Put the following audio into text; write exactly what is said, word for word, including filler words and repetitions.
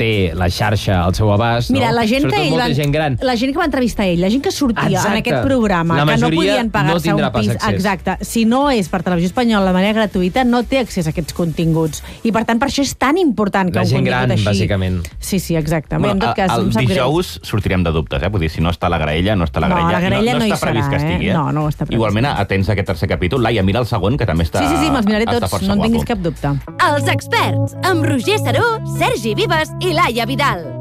té la xarxa al seu abast, Mira, no? la gent Sobretot que ell molta va, gent gran. La gent que va entrevistar ell, la gent que sortia Exacte. en aquest programa, La que no majoria podien no pagar-se tindrà un pas pis... accés. Exacte. Si no és per Televisió Espanyola de manera gratuïta, no té accés a aquests continguts. I, per tant, per això és tan important que La un gent contingut gran, així... bàsicament. Sí, sí, exacte. Bé, Bueno, en tot cas, el em sap greu. dijous sortirem de dubtes, eh? Vull dir, si no està la graella, no està la No, graella. la graella no hi està previst serà, que estigui, eh? eh? No, no està previst. Igualment, atents a aquest tercer capítol. Laia, mira el segon, que també està... Sí, sí, sí, me'ls miraré està tots, força no en tinguis guapo. cap dubte. Els experts, amb Roger Saró, Sergi Vives i Laia Vidal.